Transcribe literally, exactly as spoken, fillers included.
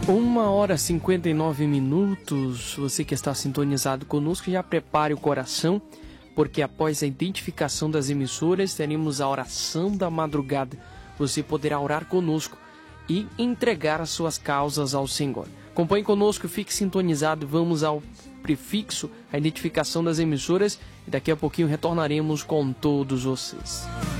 Uma hora e cinquenta e nove minutos. Você que está sintonizado conosco, já prepare o coração, porque após a identificação das emissoras, teremos a oração da madrugada. Você poderá orar conosco e entregar as suas causas ao Senhor. Acompanhe conosco, fique sintonizado. Vamos ao prefixo, a identificação das emissoras, e daqui a pouquinho retornaremos com todos vocês.